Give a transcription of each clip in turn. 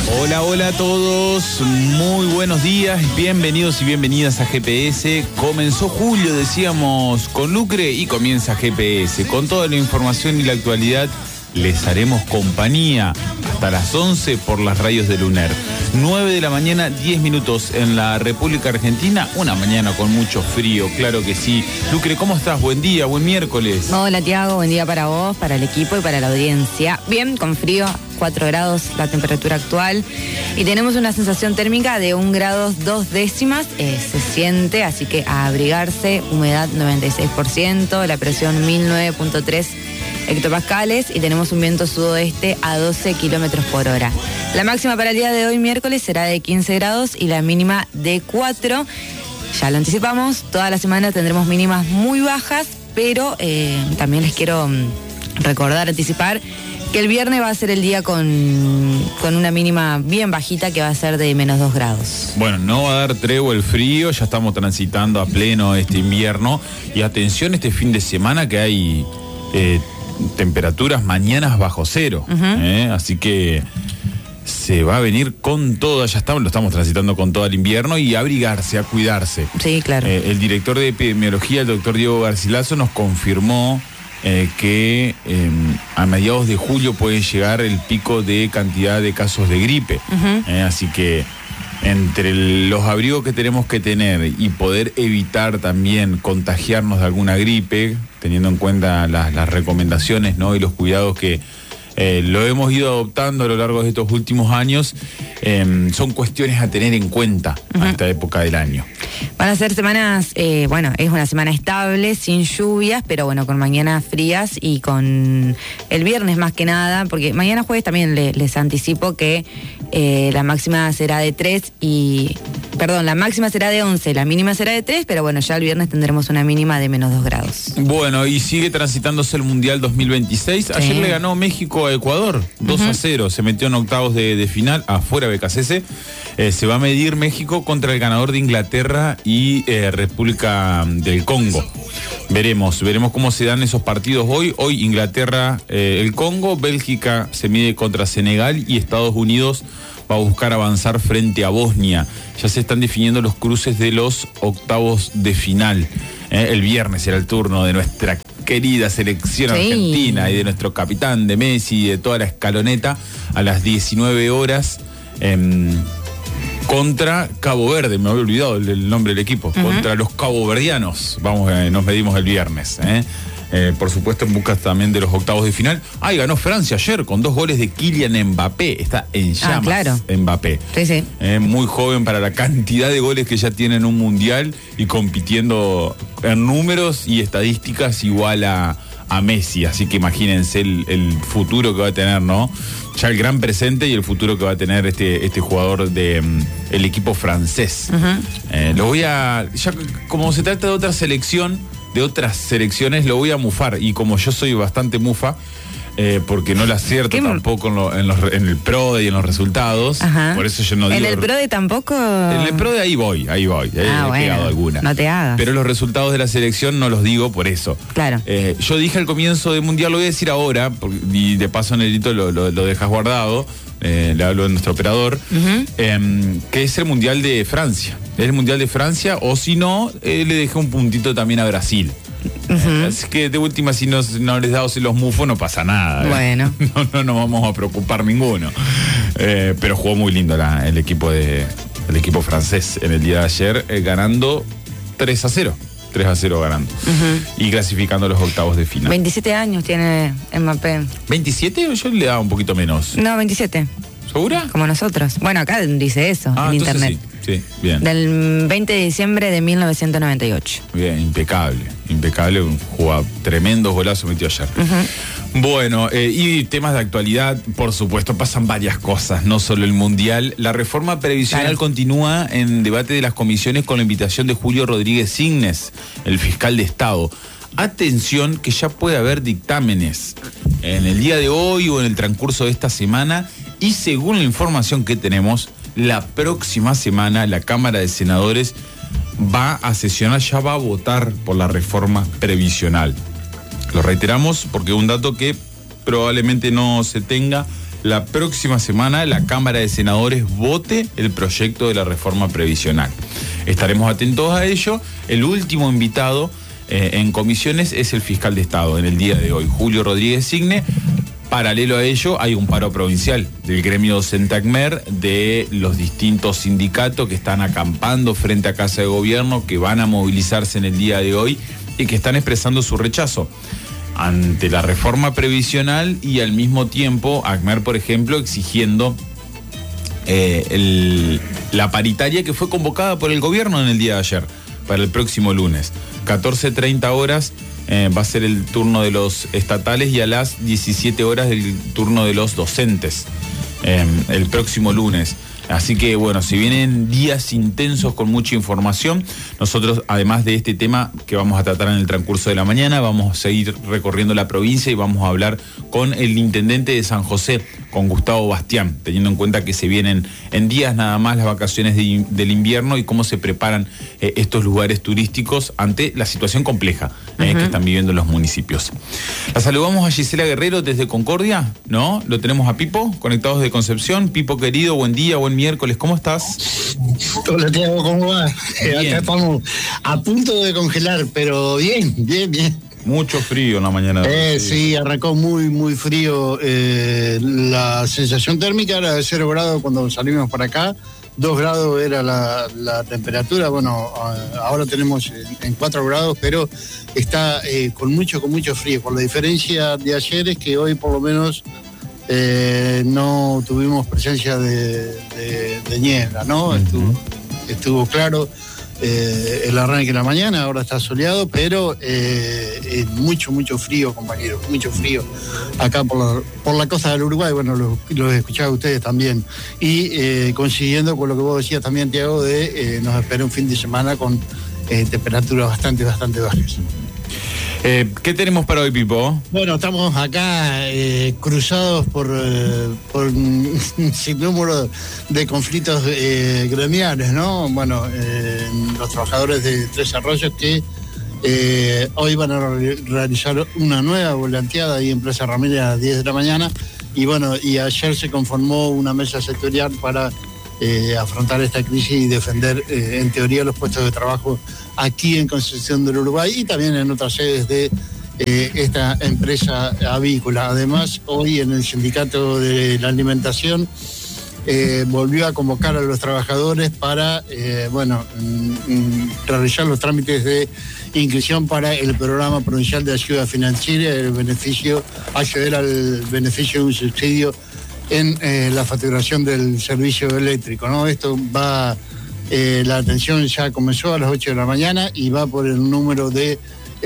Hola, hola a todos, muy buenos días, bienvenidos y bienvenidas a GPS. Comenzó julio, decíamos, con Lucre y comienza GPS. Con toda la información y la actualidad les haremos compañía hasta las 11 por las radios de Luner. 9 de la mañana, 10 minutos en la República Argentina, una mañana con mucho frío, claro que sí. Lucre, ¿cómo estás? Buen día, buen miércoles. Hola, Tiago, buen día para vos, para el equipo y para la audiencia. Bien, con frío, 4 grados la temperatura actual y tenemos una sensación térmica de 1 grado 2 décimas, se siente, así que a abrigarse, humedad 96%, la presión 1009.3 hectopascales y tenemos un viento sudoeste a 12 kilómetros por hora. La máxima para el día de hoy, miércoles, será de 15 grados y la mínima de 4. Ya lo anticipamos, toda la semana tendremos mínimas muy bajas, pero también les quiero anticipar, que el viernes va a ser el día con una mínima bien bajita que va a ser de menos 2 grados. Bueno, no va a dar tregua el frío, ya estamos transitando a pleno este invierno y atención este fin de semana que hay temperaturas mañanas bajo cero, así que se va a venir con todo, lo estamos transitando con todo el invierno y a abrigarse, a cuidarse. Sí, claro. El director de epidemiología, el doctor Diego Garcilaso, nos confirmó que a mediados de julio puede llegar el pico de cantidad de casos de gripe, así que entre los abrigos que tenemos que tener y poder evitar también contagiarnos de alguna gripe, teniendo en cuenta las recomendaciones, ¿no? Y los cuidados que lo hemos ido adoptando a lo largo de estos últimos años, son cuestiones a tener en cuenta a esta época del año. Van a ser semanas, es una semana estable, sin lluvias, pero bueno, con mañanas frías y con el viernes más que nada, porque mañana jueves también les anticipo que la máxima será de 3 la máxima será de 11, la mínima será de 3, pero bueno, ya el viernes tendremos una mínima de menos 2 grados. Bueno, y sigue transitándose el Mundial 2026. Ayer le ganó México a Ecuador, 2-0, se metió en octavos de final, afuera BKCS. Se va a medir México contra el ganador de Inglaterra y República del Congo. Veremos cómo se dan esos partidos hoy. Hoy Inglaterra, el Congo, Bélgica se mide contra Senegal y Estados Unidos va a buscar avanzar frente a Bosnia. Ya se están definiendo los cruces de los octavos de final. El viernes será el turno de nuestra querida selección argentina y de nuestro capitán, de Messi, y de toda la escaloneta, a las 19 horas contra Cabo Verde. Me había olvidado el nombre del equipo. Contra los caboverdianos. Nos medimos el viernes. Por supuesto en busca también de los octavos de final. Ganó Francia ayer con 2 goles de Kylian Mbappé. Está en llamas, claro. Mbappé. Sí. Muy joven para la cantidad de goles que ya tiene en un mundial y compitiendo en números y estadísticas igual a Messi. Así que imagínense el futuro que va a tener, ¿no? Ya el gran presente y el futuro que va a tener este jugador de el equipo francés. Ya como se trata de otra selección, de otras selecciones, lo voy a mufar, y como yo soy bastante mufa, porque no la acierto tampoco en el PRODE y en los resultados, por eso yo no digo... ¿En el PRODE tampoco? En el PRODE ahí voy, he pegado alguna. No te hagas. Pero los resultados de la selección no los digo por eso. Claro. Yo dije al comienzo del Mundial, lo voy a decir ahora, y de paso, Nelito, lo dejas guardado, le hablo de nuestro operador, que es el Mundial de Francia. Es el Mundial de Francia, o si no, le dejé un puntito también a Brasil. Así que de última, si no les damos los mufos, no pasa nada. Bueno. No nos vamos a preocupar ninguno. Pero jugó muy lindo el equipo francés en el día de ayer, ganando 3-0. 3-0 ganando. Y clasificando los octavos de final. 27 años tiene Mbappé. ¿27? Yo le daba un poquito menos. No, 27. ¿Segura? Como nosotros. Bueno, acá dice eso en internet. Sí, bien. Del 20 de diciembre de 1998. Bien, impecable, un jugador, tremendos golazos metió ayer. Bueno, y temas de actualidad, por supuesto, pasan varias cosas, no solo el Mundial. La reforma previsional continúa en debate de las comisiones con la invitación de Julio Rodríguez Signes, el fiscal de Estado. Atención, que ya puede haber dictámenes en el día de hoy o en el transcurso de esta semana, y según la información que tenemos, la próxima semana la Cámara de Senadores va a sesionar, ya va a votar por la reforma previsional. Lo reiteramos porque un dato que probablemente no se tenga la próxima semana la Cámara de Senadores vote el proyecto de la reforma previsional. Estaremos atentos a ello. El último invitado en comisiones es el fiscal de Estado en el día de hoy, Julio Rodríguez Signe. Paralelo a ello, hay un paro provincial del gremio docente ACMER, de los distintos sindicatos que están acampando frente a Casa de Gobierno, que van a movilizarse en el día de hoy y que están expresando su rechazo ante la reforma previsional, y al mismo tiempo ACMER, por ejemplo, exigiendo la paritaria que fue convocada por el gobierno en el día de ayer, para el próximo lunes. 14:30 horas va a ser el turno de los estatales, y a las 17 horas el turno de los docentes, el próximo lunes. Así que bueno, si vienen días intensos con mucha información, nosotros, además de este tema que vamos a tratar en el transcurso de la mañana, vamos a seguir recorriendo la provincia y vamos a hablar con el intendente de San José, con Gustavo Bastián, teniendo en cuenta que se vienen en días nada más las vacaciones del invierno y cómo se preparan estos lugares turísticos ante la situación compleja que están viviendo los municipios. La saludamos a Gisela Guerrero desde Concordia, ¿no? Lo tenemos a Pipo, conectados de Concepción. Pipo querido, buen día, buen miércoles, ¿cómo estás? Hola Tiago, ¿cómo va? Acá estamos a punto de congelar, pero bien. Mucho frío en la mañana. Sí, arrancó muy frío. La sensación térmica era de 0 grados cuando salimos para acá. 2 grados era la temperatura. Bueno, ahora tenemos en 4 grados, pero está con mucho frío. Por la diferencia de ayer es que hoy por lo menos no tuvimos presencia de niebla, ¿no? Estuvo claro el arranque de la mañana, ahora está soleado, pero mucho frío, compañeros, mucho frío acá por la costa del Uruguay. Bueno, los escuchaba ustedes también, y coincidiendo con lo que vos decías también, Tiago, nos espera un fin de semana con temperaturas bastante bajas. ¿Qué tenemos para hoy, Pipo? Bueno, estamos acá cruzados por un sinnúmero de conflictos gremiales, ¿no? Bueno, los trabajadores de Tres Arroyos que hoy van a realizar una nueva volanteada ahí en Plaza Ramírez a las 10 de la mañana. Y bueno, y ayer se conformó una mesa sectorial para afrontar esta crisis y defender en teoría los puestos de trabajo aquí en Concepción del Uruguay y también en otras sedes de esta empresa avícola. Además, hoy en el Sindicato de la Alimentación volvió a convocar a los trabajadores para realizar los trámites de inscripción para el programa provincial de ayuda financiera, acceder al beneficio de un subsidio en la facturación del servicio eléctrico, ¿no? Esto va, la atención ya comenzó a las 8 de la mañana y va por el número de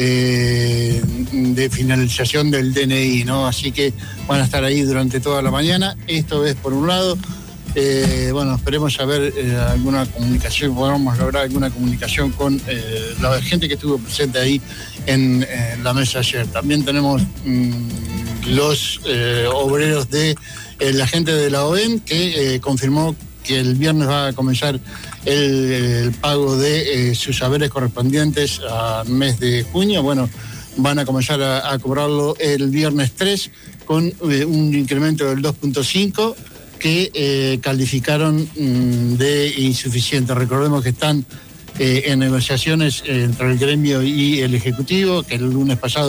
finalización del DNI, ¿no? Así que van a estar ahí durante toda la mañana. Esto es por un lado. Esperemos saber alguna comunicación, podamos lograr alguna comunicación con la gente que estuvo presente ahí en la mesa ayer. También tenemos los obreros de la gente de la OEM que confirmó que el viernes va a comenzar el pago de sus saberes correspondientes al mes de junio. Bueno, van a comenzar a cobrarlo el viernes 3 con un incremento del 2.5 que calificaron de insuficiente. Recordemos que están en negociaciones entre el gremio y el Ejecutivo, que el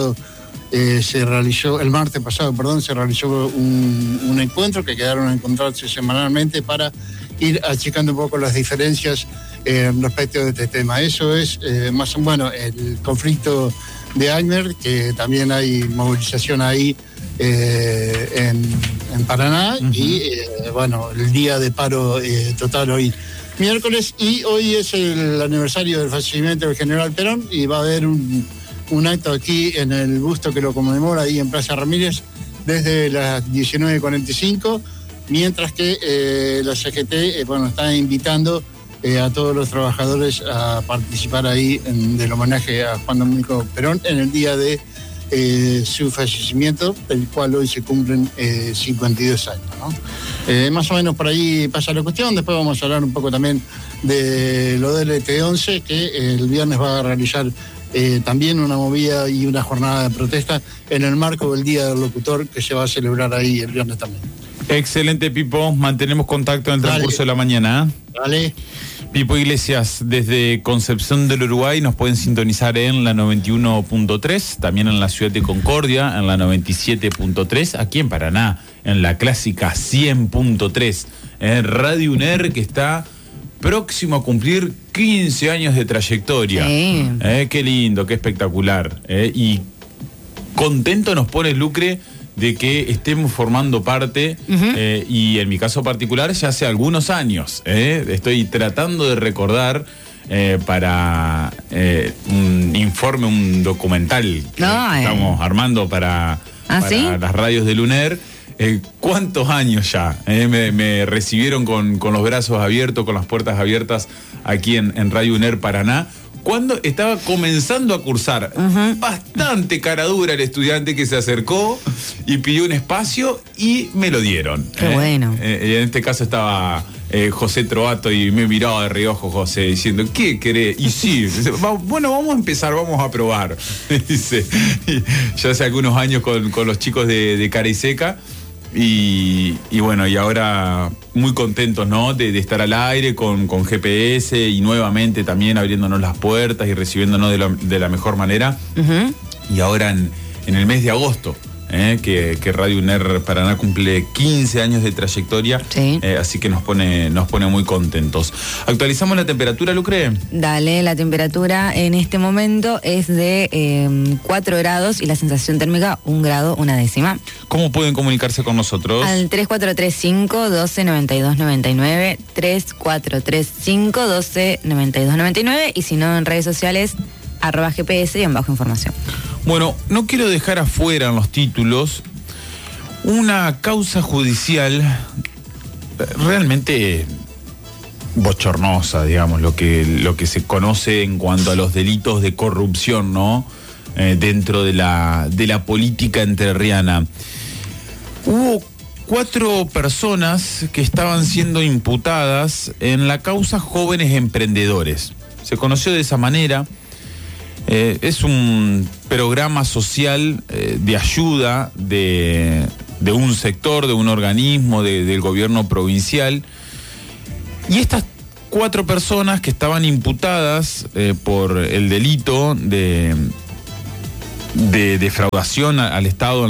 martes pasado se realizó un encuentro que quedaron a encontrarse semanalmente para ir achicando un poco las diferencias respecto de este tema. Eso es el conflicto de ACMER, que también hay movilización ahí en Paraná, y el día de paro total hoy miércoles, y hoy es el aniversario del fallecimiento del general Perón y va a haber un acto aquí en el busto que lo conmemora ahí en Plaza Ramírez desde las 19:45, mientras que la CGT está invitando a todos los trabajadores a participar ahí del homenaje a Juan Domingo Perón en el día de su fallecimiento, del cual hoy se cumplen 52 años, ¿no? Más o menos por ahí pasa la cuestión. Después vamos a hablar un poco también de lo del T11, que el viernes va a realizar también una movida y una jornada de protesta en el marco del Día del Locutor, que se va a celebrar ahí el viernes también. Excelente, Pipo. Mantenemos contacto en el transcurso de la mañana. Dale. Pipo Iglesias, desde Concepción del Uruguay, nos pueden sintonizar en la 91.3, también en la ciudad de Concordia, en la 97.3, aquí en Paraná, en la clásica 100.3, en Radio UNER, que está próximo a cumplir 15 años de trayectoria. Sí. Qué lindo, qué espectacular. Y contento nos pone Lucre de que estemos formando parte, y en mi caso particular ya hace algunos años. Estoy tratando de recordar para un informe, un documental que estamos armando para ¿sí? las radios del UNER. ¿Cuántos años ya? Me recibieron con los brazos abiertos, con las puertas abiertas aquí en Radio UNER Paraná, cuando estaba comenzando a cursar. Bastante cara dura el estudiante que se acercó y pidió un espacio y me lo dieron. Qué bueno. En este caso estaba José Trovato y me miraba de reojo José diciendo, ¿qué querés? Y sí, bueno, vamos a empezar, vamos a probar. Dice, ya hace algunos años con los chicos de Cara y Seca. Y bueno, y ahora muy contentos, ¿no? De estar al aire con GPS y nuevamente también abriéndonos las puertas y recibiéndonos de la mejor manera. Y ahora en el mes de agosto, que Radio UNER Paraná cumple 15 años de trayectoria, sí. Así que nos pone muy contentos. ¿Actualizamos la temperatura, Lucre? Dale, la temperatura en este momento es de 4 grados y la sensación térmica 1 grado, 1 décima. ¿Cómo pueden comunicarse con nosotros? Al 3435-129299, 3435-129299, y si no en redes sociales, @GPS y en bajo información. Bueno, no quiero dejar afuera en los títulos una causa judicial realmente bochornosa, digamos, lo que se conoce en cuanto a los delitos de corrupción, ¿no? Dentro de la política entrerriana. Hubo 4 personas que estaban siendo imputadas en la causa Jóvenes Emprendedores. Se conoció de esa manera. Es un programa social de ayuda de un sector, de un organismo, del gobierno provincial. Y estas 4 personas que estaban imputadas por el delito de defraudación al Estado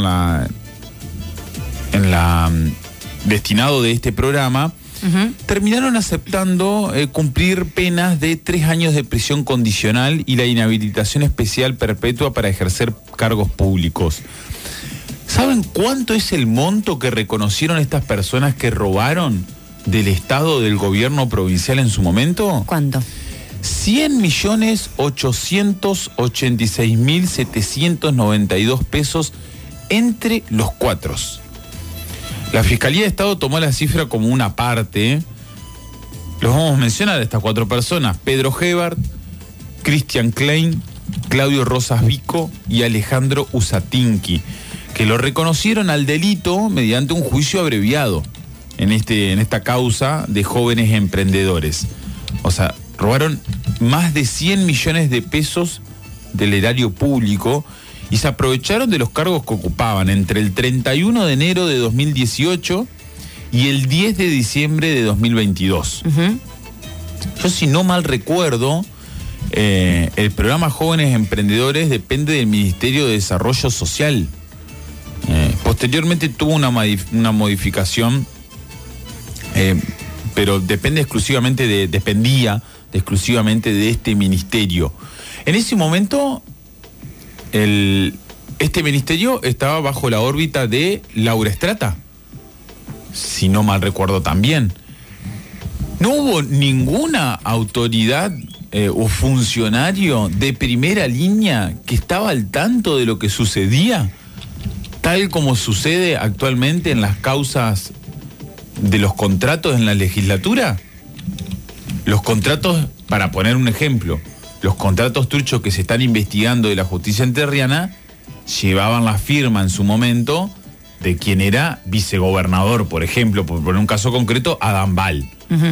en la destinado de este programa, terminaron aceptando cumplir penas de 3 años de prisión condicional y la inhabilitación especial perpetua para ejercer cargos públicos. ¿Saben cuánto es el monto que reconocieron estas personas que robaron del Estado, del gobierno provincial en su momento? ¿Cuánto? 100.886.792 pesos entre los 4. La Fiscalía de Estado tomó la cifra como una parte. Los vamos a mencionar a estas 4 personas: Pedro Gebart, Cristian Klein, Claudio Rosas Vico y Alejandro Usatinki, que lo reconocieron al delito mediante un juicio abreviado en esta causa de Jóvenes Emprendedores. O sea, robaron más de 100 millones de pesos del erario público y se aprovecharon de los cargos que ocupaban entre el 31 de enero de 2018 y el 10 de diciembre de 2022. Yo, si no mal recuerdo, el programa Jóvenes Emprendedores depende del Ministerio de Desarrollo Social. Posteriormente tuvo una modificación, pero dependía exclusivamente de este ministerio. En ese momento, este ministerio estaba bajo la órbita de Laura Estrata, si no mal recuerdo también. No hubo ninguna autoridad o funcionario de primera línea que estaba al tanto de lo que sucedía, tal como sucede actualmente en las causas de los contratos en la legislatura. Los contratos, para poner un ejemplo, los contratos truchos que se están investigando de la justicia entrerriana llevaban la firma en su momento de quien era vicegobernador, por ejemplo, por poner un caso concreto, Adán Bal.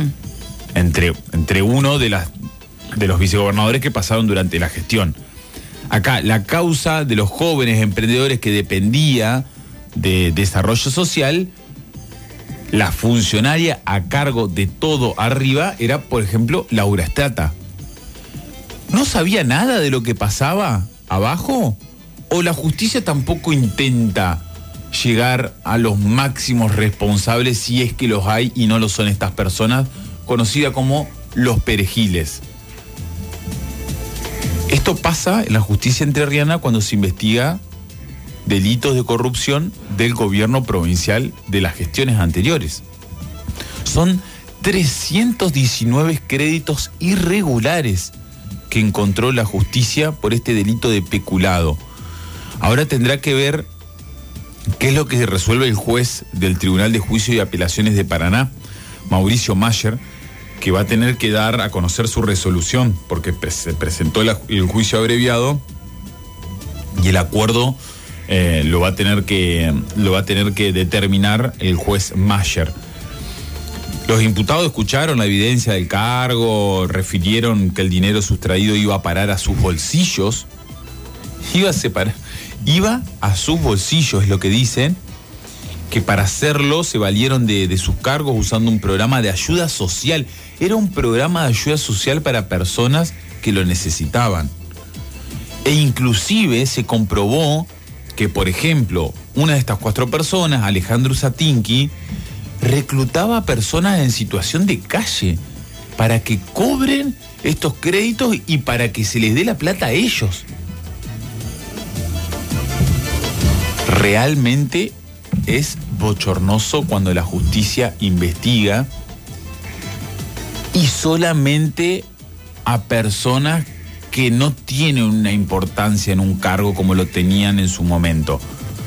Entre uno de los vicegobernadores que pasaron durante la gestión. Acá, la causa de los jóvenes emprendedores, que dependía de desarrollo social, La funcionaria a cargo de todo arriba era, por ejemplo, Laura Stata. ¿No sabía nada de lo que pasaba abajo? ¿O la justicia tampoco intenta llegar a los máximos responsables, si es que los hay y no lo son estas personas, conocidas como los perejiles? Esto pasa en la justicia entrerriana cuando se investiga delitos de corrupción del gobierno provincial de las gestiones anteriores. Son 319 créditos irregulares que encontró la justicia por este delito de peculado. Ahora tendrá que ver qué es lo que resuelve el juez del Tribunal de Juicio y Apelaciones de Paraná, Mauricio Mayer, que va a tener que dar a conocer su resolución, porque se presentó el juicio abreviado y el acuerdo lo va a tener que determinar el juez Mayer. Los imputados escucharon la evidencia del cargo, refirieron que el dinero sustraído iba a parar a sus bolsillos. Iba a sus bolsillos, es lo que dicen, que para hacerlo se valieron de sus cargos usando un programa de ayuda social. Era un programa de ayuda social para personas que lo necesitaban. E inclusive se comprobó que, por ejemplo, una de estas 4 personas, Alejandro Satinki, reclutaba a personas en situación de calle para que cobren estos créditos y para que se les dé la plata a ellos. Realmente es bochornoso cuando la justicia investiga y solamente a personas que no tienen una importancia en un cargo como lo tenían en su momento.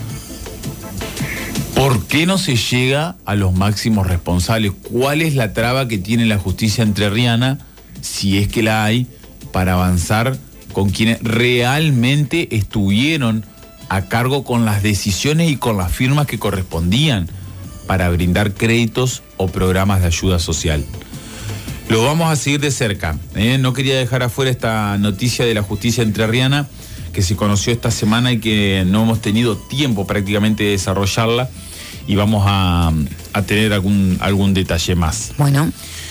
¿Por qué no se llega a los máximos responsables? ¿Cuál es la traba que tiene la justicia entrerriana, si es que la hay, para avanzar con quienes realmente estuvieron a cargo con las decisiones y con las firmas que correspondían para brindar créditos o programas de ayuda social? Lo vamos a seguir de cerca. No quería dejar afuera esta noticia de la justicia entrerriana que se conoció esta semana y que no hemos tenido tiempo prácticamente de desarrollarla, y vamos a tener algún detalle más. Bueno,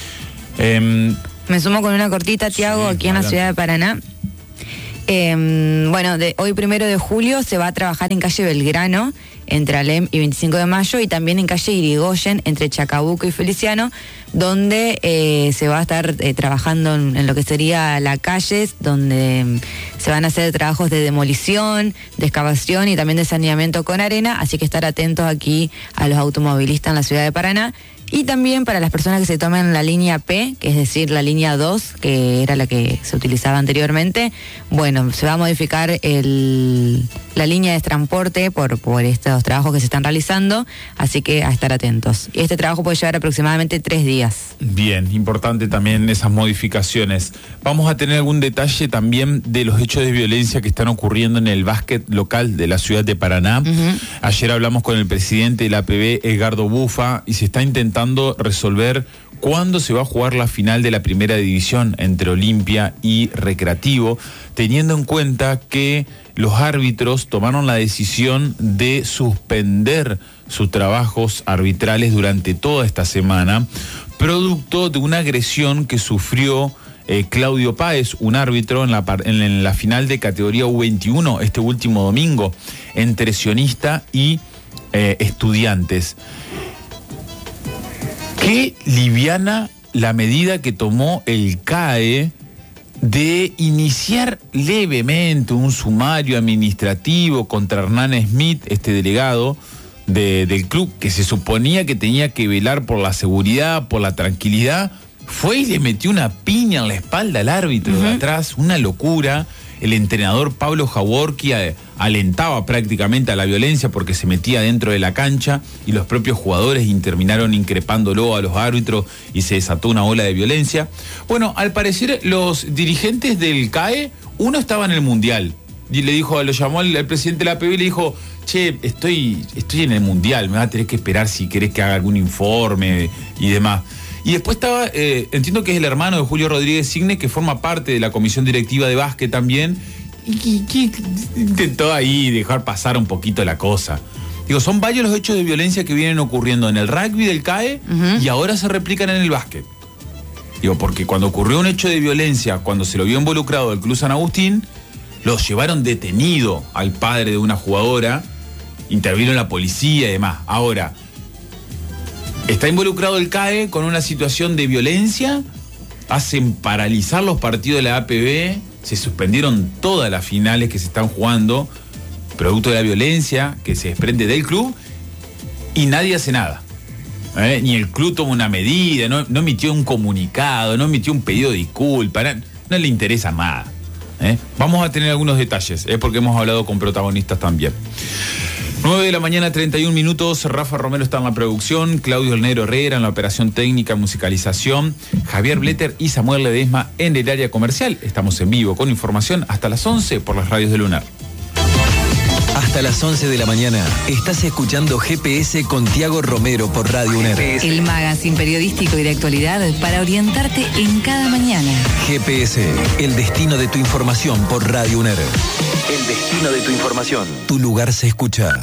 me sumo con una cortita, Tiago, aquí en la ciudad de Paraná. Bueno, hoy 1 de julio se va a trabajar en calle Belgrano, entre Alem y 25 de Mayo, y también en calle Irigoyen, entre Chacabuco y Feliciano, donde se va a estar trabajando en lo que sería la calle, donde se van a hacer trabajos de demolición, de excavación y también de saneamiento con arena, así que estar atentos aquí a los automovilistas en la ciudad de Paraná. Y también para las personas que se tomen la línea P, que es decir, la línea 2, que era la que se utilizaba anteriormente, bueno, se va a modificar la línea de transporte por estos trabajos que se están realizando, así que a estar atentos. Y este trabajo puede llevar aproximadamente 3 días. Bien, importante también esas modificaciones. Vamos a tener algún detalle también de los hechos de violencia que están ocurriendo en el básquet local de la ciudad de Paraná. Ayer hablamos con el presidente de la APB, Edgardo Bufa, y se está intentando resolver cuándo se va a jugar la final de la primera división entre Olimpia y Recreativo, teniendo en cuenta que los árbitros tomaron la decisión de suspender sus trabajos arbitrales durante toda esta semana, producto de una agresión que sufrió Claudio Páez, un árbitro en la final de categoría U21 este último domingo, entre Sionista y Estudiantes. Qué liviana la medida que tomó el CAE de iniciar levemente un sumario administrativo contra Hernán Smith, este delegado del club, que se suponía que tenía que velar por la seguridad, por la tranquilidad. Fue y le metió una piña en la espalda al árbitro de atrás, una locura. El entrenador Pablo Jaworski alentaba prácticamente a la violencia porque se metía dentro de la cancha, y los propios jugadores terminaron increpándolo a los árbitros y se desató una ola de violencia. Bueno, al parecer los dirigentes del CAE, uno estaba en el Mundial y lo llamó al presidente de la APB y le dijo: che, estoy en el Mundial, me va a tener que esperar si querés que haga algún informe y demás. Y después estaba, entiendo que es el hermano de Julio Rodríguez Signe, que forma parte de la comisión directiva de básquet también, y que intentó ahí dejar pasar un poquito la cosa. Digo, son varios los hechos de violencia que vienen ocurriendo en el rugby del CAE y ahora se replican en el básquet. Digo, porque cuando ocurrió un hecho de violencia, cuando se lo vio involucrado el Club San Agustín, lo llevaron detenido al padre de una jugadora, intervino la policía y demás. Ahora, está involucrado el CAE con una situación de violencia, hacen paralizar los partidos de la APB, se suspendieron todas las finales que se están jugando, producto de la violencia que se desprende del club, y nadie hace nada. Ni el club toma una medida, no emitió un comunicado, no emitió un pedido de disculpas, no le interesa nada. Vamos a tener algunos detalles, porque hemos hablado con protagonistas también. 9 de la mañana, 31 minutos. Rafa Romero está en la producción, Claudio El Negro Herrera en la operación técnica, musicalización, Javier Bletter y Samuel Ledesma en el área comercial. Estamos en vivo con información hasta las 11 por las radios de Lunar. Hasta las 11 de la mañana estás escuchando GPS con Tiago Romero por Radio UNER. El magazine periodístico y de actualidad para orientarte en cada mañana. GPS, el destino de tu información por Radio UNER. El destino de tu información. Tu lugar se escucha.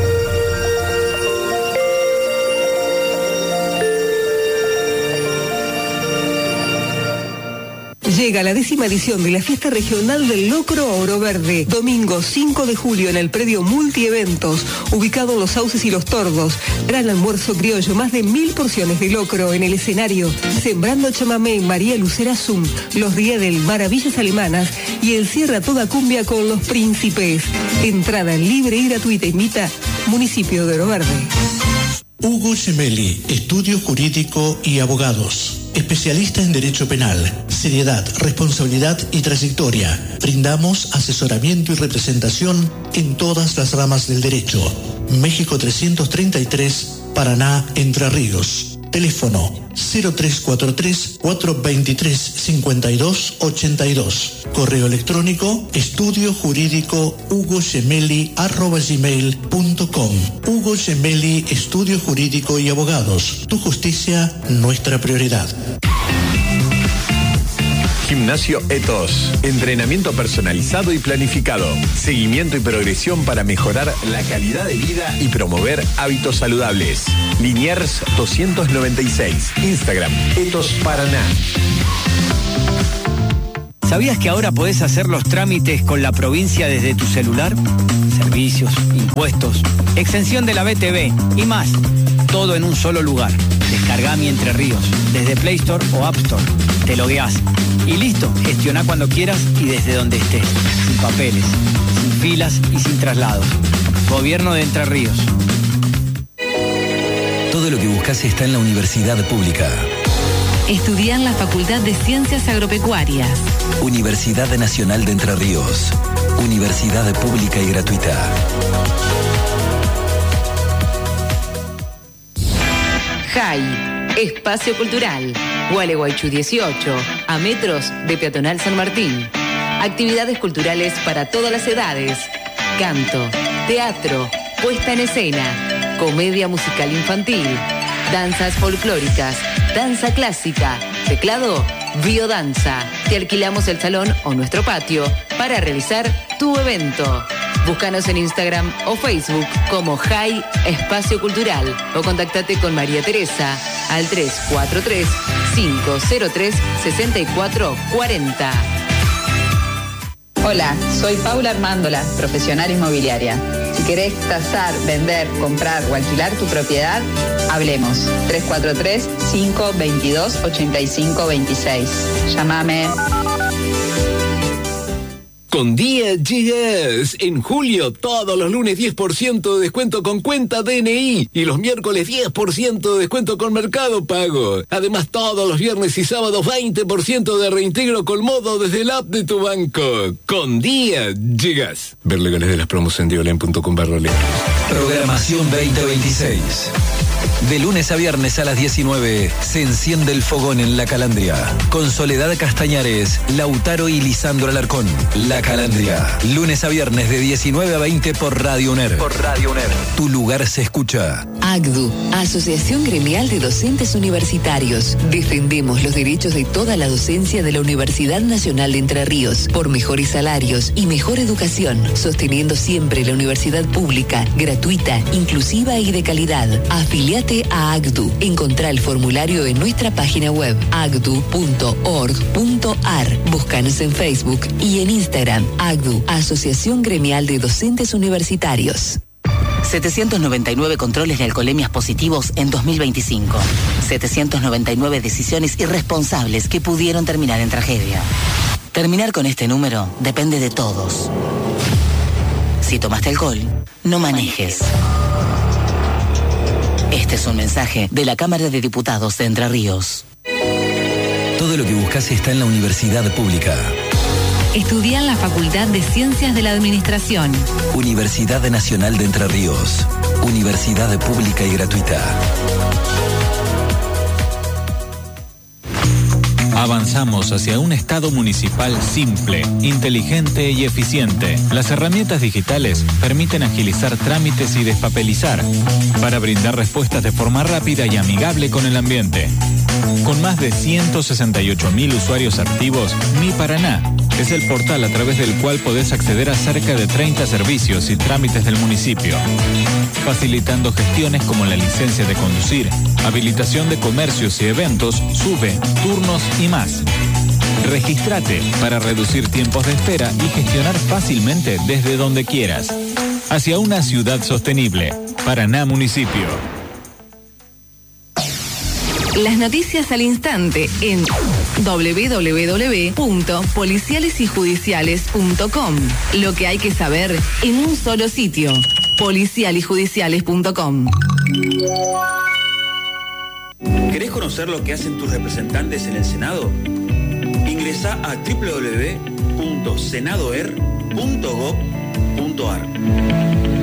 Llega la 10ª edición de la Fiesta Regional del Locro a Oro Verde. Domingo 5 de julio en el predio Multieventos, ubicado en Los Sauces y Los Tordos. Gran almuerzo criollo, más de 1000 porciones de locro en el escenario. Sembrando chamamé, María Lucera Zum, Los Riedel, Maravillas Alemanas y el cierre a toda cumbia con Los Príncipes. Entrada libre y gratuita. Invita Municipio de Oro Verde. Hugo Gemelli, Estudio Jurídico y Abogados. Especialista en Derecho Penal, seriedad, responsabilidad y trayectoria. Brindamos asesoramiento y representación en todas las ramas del derecho. México 333, Paraná, Entre Ríos. Teléfono 0343-423-5282. Correo electrónico estudiojurídico@gmail.com. Hugo Gemelli, Estudio Jurídico y Abogados. Tu justicia, nuestra prioridad. Gimnasio Ethos. Entrenamiento personalizado y planificado. Seguimiento y progresión para mejorar la calidad de vida y promover hábitos saludables. Liniers 296. Instagram, Ethos Paraná. ¿Sabías que ahora podés hacer los trámites con la provincia desde tu celular? Servicios, impuestos, exención de la BTV y más. Todo en un solo lugar. Descargá Mi Entre Ríos desde Play Store o App Store. Te logueás y listo. Gestioná cuando quieras y desde donde estés. Sin papeles, sin filas y sin traslados. Gobierno de Entre Ríos. Todo lo que buscas está en la Universidad Pública. Estudiá en la Facultad de Ciencias Agropecuarias. Universidad Nacional de Entre Ríos. Universidad pública y gratuita. JAI, Espacio Cultural, Gualeguaychú 18, a metros de Peatonal San Martín. Actividades culturales para todas las edades. Canto, teatro, puesta en escena, comedia musical infantil, danzas folclóricas, danza clásica, teclado, biodanza. Te alquilamos el salón o nuestro patio para realizar tu evento. Búscanos en Instagram o Facebook como JAI Espacio Cultural o contactate con María Teresa al 343-503-6440. Hola, soy Paula Armándola, profesional inmobiliaria. Si querés tasar, vender, comprar o alquilar tu propiedad, hablemos. 343-522-8526. Llámame. Con Día Llegas. En julio, todos los lunes 10% de descuento con cuenta DNI y los miércoles 10% de descuento con Mercado Pago. Además, todos los viernes y sábados 20% de reintegro con modo desde el app de tu banco. Con Día Llegas. Ver legales de las promos en diolen.com/legales. Programación 2026. De lunes a viernes a las 19 se enciende el fogón en La Calandria. Con Soledad Castañares, Lautaro y Lisandro Alarcón. La Calandria. Lunes a viernes de 19 a 20 por Radio UNER. Tu lugar se escucha. AGDU, Asociación Gremial de Docentes Universitarios. Defendemos los derechos de toda la docencia de la Universidad Nacional de Entre Ríos por mejores salarios y mejor educación, sosteniendo siempre la universidad pública, gratuita, inclusiva y de calidad. Afiliate a AGDU. Encontrá el formulario en nuestra página web agdu.org.ar. Búscanos en Facebook y en Instagram. AGDU, Asociación Gremial de Docentes Universitarios. 799 controles de alcoholemias positivos en 2025. 799 decisiones irresponsables que pudieron terminar en tragedia. Terminar con este número depende de todos. Si tomaste alcohol, no manejes. Este es un mensaje de la Cámara de Diputados de Entre Ríos. Todo lo que buscas está en la Universidad Pública. Estudia en la Facultad de Ciencias de la Administración. Universidad Nacional de Entre Ríos. Universidad pública y gratuita. Avanzamos hacia un Estado municipal simple, inteligente y eficiente. Las herramientas digitales permiten agilizar trámites y despapelizar para brindar respuestas de forma rápida y amigable con el ambiente. Con más de 168.000 usuarios activos, Mi Paraná es el portal a través del cual podés acceder a cerca de 30 servicios y trámites del municipio, facilitando gestiones como la licencia de conducir, habilitación de comercios y eventos, SUBE, turnos y más. Regístrate para reducir tiempos de espera y gestionar fácilmente desde donde quieras. Hacia una ciudad sostenible. Paraná Municipio. Las noticias al instante en www.policialesyjudiciales.com. Lo que hay que saber en un solo sitio. policialyjudiciales.com. ¿Querés conocer lo que hacen tus representantes en el Senado? Ingresá a www.senadoer.gov.ar.